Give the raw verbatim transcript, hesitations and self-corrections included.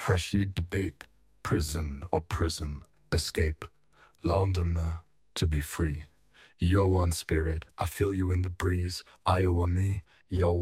Freshly debate, prison or prison, escape, Londoner, to be free. You're one spirit, I feel you in the breeze. Iowa me, you're